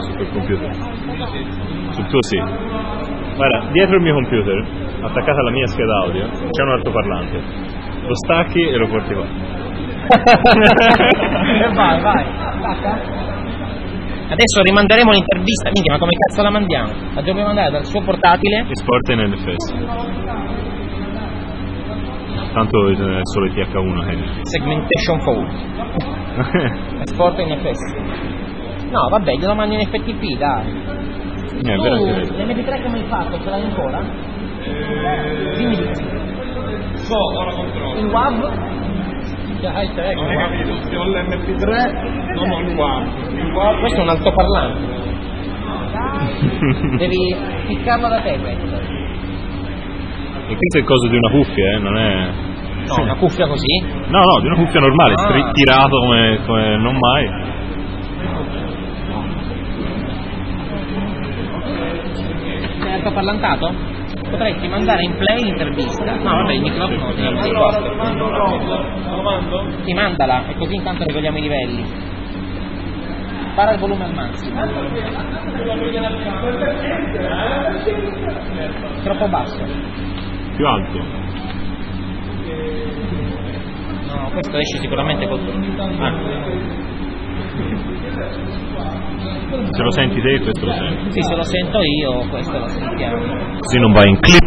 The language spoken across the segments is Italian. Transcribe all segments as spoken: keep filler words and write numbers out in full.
sul tuo computer? Sul tuo sì. Guarda, dietro il mio computer, attaccato alla mia scheda audio, c'è un altoparlante. Lo stacchi e lo porti qua. E vai, vai. Stacca. Adesso rimanderemo l'intervista. Minchia, ma come cazzo la mandiamo? La dobbiamo mandare dal suo portatile. Esporta in N F S. Tanto è solo il T H uno che... Segmentation fault. Esporta in F S. No, vabbè, glielo mando in F T P, dai. Eh, tu, l'M P tre che mi hai fatto, ce l'hai ancora? Eh... Dimmi di sì. So, ora controllo. In W A V? Hai il telefono? Non hai capito, se ho l'M P tre non ho il W A V. Il W A V... Questo è un altoparlante. Devi ficcarlo da te questo. E questo è il coso di una cuffia, eh? Non è... No, una cuffia così? No, no, di una cuffia normale, ah. stri- tirato come, come non mai. Sei altoparlantato? Potresti mandare in play l'intervista. No, vabbè, il microfono non ti costa. Sì, mandala, e così intanto regoliamo i livelli. Spara il volume al massimo. Troppo basso. Più alto. No, questo esce sicuramente col ah. Se lo senti te, questo lo senti. Sì, se lo sento io, questo lo sentiamo. Così non va in clip.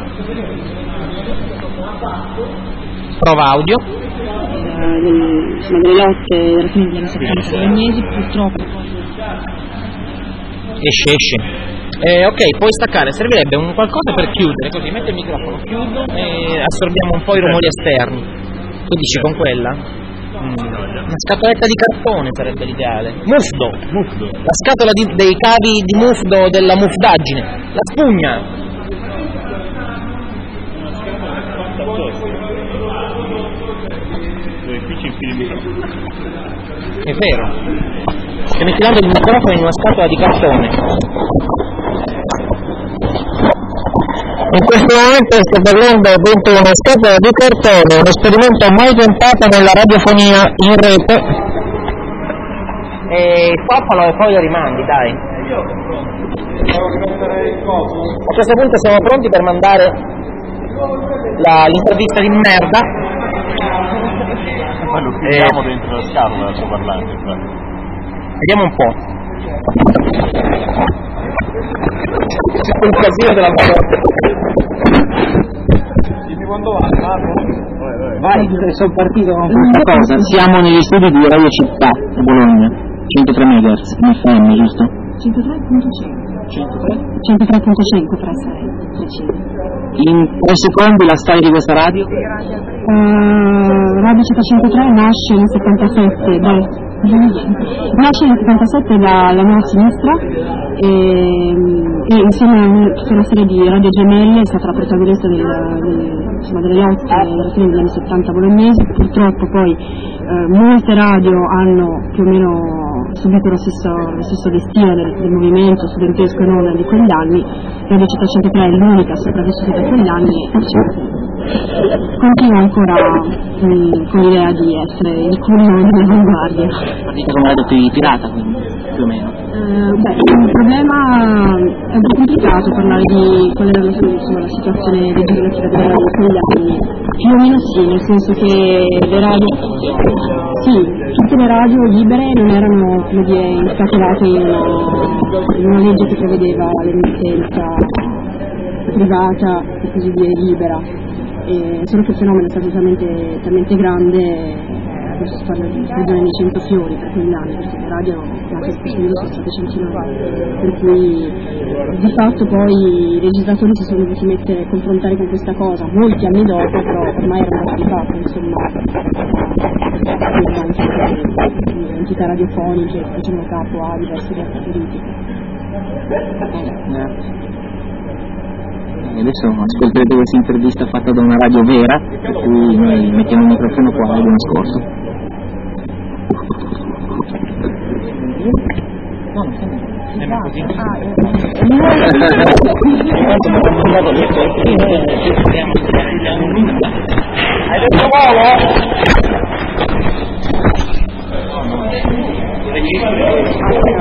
Prova audio. Del, insomma, delle lotte della fine degli anni settanta bolognesi, purtroppo. Esce, esce. Eh, ok, puoi staccare, servirebbe un qualcosa per chiudere, così metto il microfono, chiudo e assorbiamo un po' i rumori esterni. Tu dici con quella? Mm. Una scatoletta di cartone sarebbe l'ideale. Mufdo, Mufdo. la scatola di, dei cavi di mufdo della mufdaggine, la spugna. Qui ci infili il microfono. È vero. Stiamo infilando il microfono in una scatola di cartone. In questo momento sto parlando dentro una scatola di cartone, un esperimento mai tentato nella radiofonia in rete. E stoppalo e poi lo rimandi, dai. A questo punto siamo pronti per mandare la, l'intervista di merda. Poi lo chiudiamo eh, dentro la scatola del suo parlante. Vediamo un po'. C'è un casino della parola. Dimmi quando va, Marco. Vai, sono partito con questa cosa. Siamo negli studi di Radio Città a Bologna, centotré megahertz in F M, giusto? centotré virgola cinque centotré virgola cinque tra sei. In tre secondi la storia di questa radio? Uh, Radio Città centotré nasce nel settantasette, beh, nasce nel settantasette dalla nuova sinistra e, e insieme a tutta una serie di radio gemelle è stata la protagonista del, del, insomma, delle lotte alla fine degli anni settanta bolognesi. Purtroppo poi eh, molte radio hanno più o meno subito lo stesso, lo stesso destino del, del movimento studentesco e non di quegli anni. Radio Città centotré è l'unica sopravvissuta da quegli anni e continua ancora mh, con l'idea di essere il culo dell'avanguardia. Partita come radio più pirata, quindi, più o meno. Eh, beh, il problema è un po' complicato parlare di qual era insomma, la situazione legislativa delle radio in quegli anni. Più o meno sì, nel senso che le radio, sì, tutte le radio libere non erano, come dire, incatenate in una, in una legge che prevedeva l'emittenza privata e così via libera. E solo che il fenomeno è stato talmente, talmente grande, adesso si parla di stagione di cento fiori per quegli anni, perché le radio nate in questo periodo sono state centinaia, per cui di fatto poi i legislatori si sono dovuti mettere a confrontare con questa cosa molti anni dopo, però ormai era una di fatto, insomma, anche le entità radiofoniche che facevano capo a diverse realtà politiche. Adesso ascolterete questa intervista fatta da una radio vera, per cui noi mettiamo il microfono qua e buon ascolto. No, non sembra così. Hai detto volo? Registro.